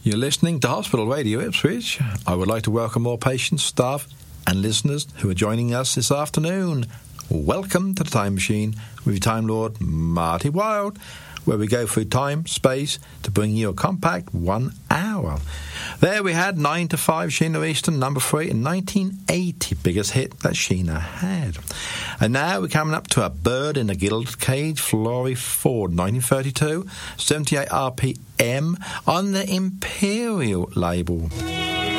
You're listening to Hospital Radio Ipswich. I would like to welcome all patients, staff and listeners who are joining us this afternoon. Welcome to the Time Machine with your Time Lord, Marty Wilde, where we go through time, space, to bring you a compact 1 hour. There we had 9 to 5, Sheena Easton, number 3 in 1980, biggest hit that Sheena had. And now we're coming up to A Bird in a Gilded Cage, Florrie Ford, 1932, 78 RPM on the Imperial label.